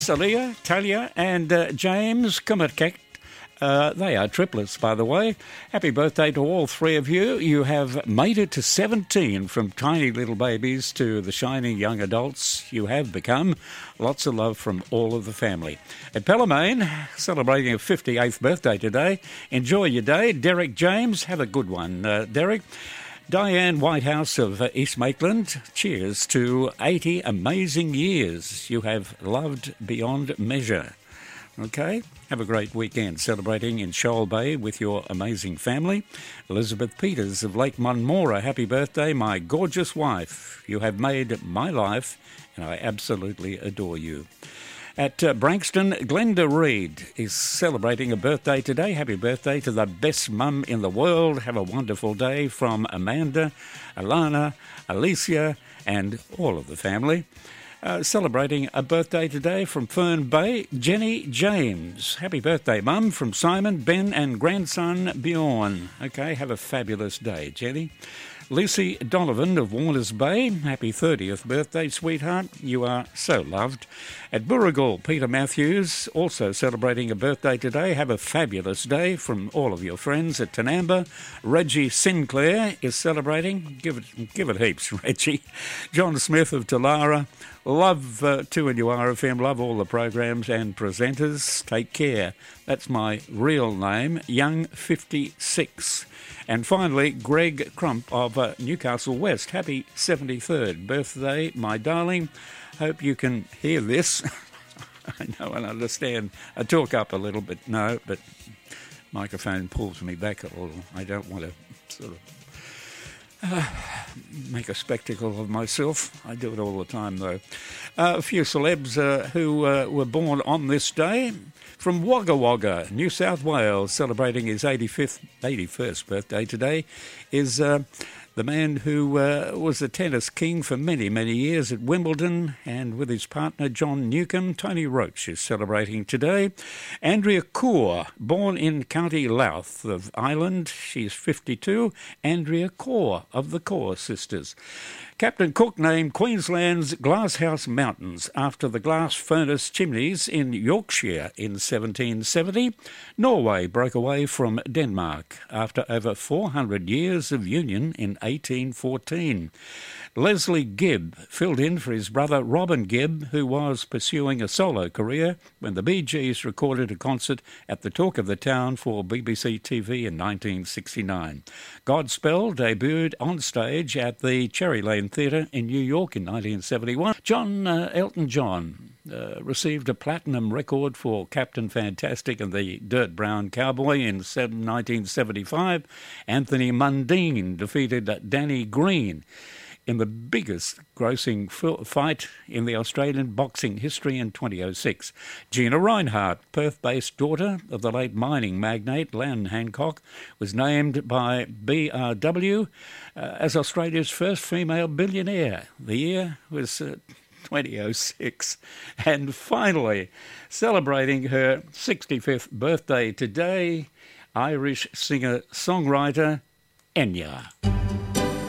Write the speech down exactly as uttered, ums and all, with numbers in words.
Salia, Talia and uh, James Kumerkek. Uh, they are triplets, by the way. Happy birthday to all three of you. You have made it to seventeen, from tiny little babies to the shining young adults you have become. Lots of love from all of the family. At Pellermain, celebrating a fifty-eighth birthday today. Enjoy your day. Derek James, have a good one, uh, Derek. Diane Whitehouse of uh, East Maitland, cheers to eighty amazing years you have loved beyond measure. Okay, have a great weekend celebrating in Shoal Bay with your amazing family. Elizabeth Peters of Lake Munmora, happy birthday, my gorgeous wife. You have made my life, and I absolutely adore you. At uh, Branxton, Glenda Reid is celebrating a birthday today. Happy birthday to the best mum in the world. Have a wonderful day from Amanda, Alana, Alicia, and all of the family. Uh, celebrating a birthday today from Fern Bay, Jenny James. Happy birthday, Mum, from Simon, Ben, and grandson Bjorn. Okay, have a fabulous day, Jenny. Lucy Donovan of Warners Bay, happy thirtieth birthday, sweetheart. You are so loved. At Burrigal, Peter Matthews, also celebrating a birthday today. Have a fabulous day from all of your friends at Tanamba. Reggie Sinclair is celebrating. Give it, give it heaps, Reggie. John Smith of Talara. Love uh, two N U R F M, love all the programs and presenters. Take care. That's my real name, Young fifty-six. And finally, Greg Crump of uh, Newcastle West. Happy seventy-third birthday, my darling. Hope you can hear this. I know and understand. I talk up a little bit, no, but microphone pulls me back a little. I don't want to sort of Uh, make a spectacle of myself. I do it all the time, though. Uh, a few celebs uh, who uh, were born on this day. From Wagga Wagga, New South Wales, celebrating his eighty-fifth, eighty-first birthday today, is uh, the man who uh, was the tennis king for many, many years at Wimbledon, and with his partner John Newcombe, Tony Roach is celebrating today. Andrea Kaur, born in County Louth of Ireland, she's fifty-two. Andrea Kaur of the Kaur sisters. Captain Cook named Queensland's Glasshouse Mountains after the glass furnace chimneys in Yorkshire in seventeen seventy. Norway broke away from Denmark after over four hundred years of union in eighteen fourteen. Leslie Gibb filled in for his brother Robin Gibb, who was pursuing a solo career when the Bee Gees recorded a concert at the Talk of the Town for B B C T V in nineteen sixty-nine. Godspell debuted on stage at the Cherry Lane Theatre in New York in nineteen seventy-one. John uh, Elton John uh, received a platinum record for Captain Fantastic and the Dirt Brown Cowboy in nineteen seventy-five. Anthony Mundine defeated uh, Danny Green in the biggest grossing fight in the Australian boxing history in twenty oh six. Gina Reinhardt, Perth-based daughter of the late mining magnate Lan Hancock, was named by B R W uh, as Australia's first female billionaire. The year was uh, twenty oh six. And finally, celebrating her sixty-fifth birthday today, Irish singer-songwriter Enya.